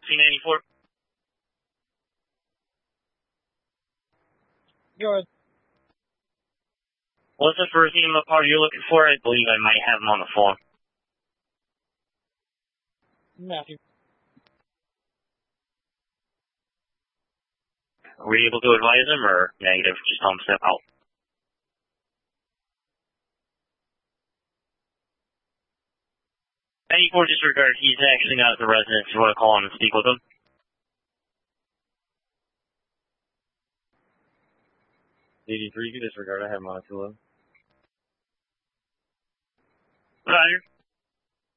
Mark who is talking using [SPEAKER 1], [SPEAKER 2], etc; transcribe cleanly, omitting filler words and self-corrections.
[SPEAKER 1] C94.
[SPEAKER 2] Yours.
[SPEAKER 1] What's the first name of the party you're looking for? I believe I might have him on the phone.
[SPEAKER 2] Matthew.
[SPEAKER 1] Were you able to advise him, or negative? Just tell him to step out. .94, disregard. He's actually not at the residence. You want to call him and speak with him?
[SPEAKER 3] .83, you can disregard. I have him on a 2-low.
[SPEAKER 1] Roger.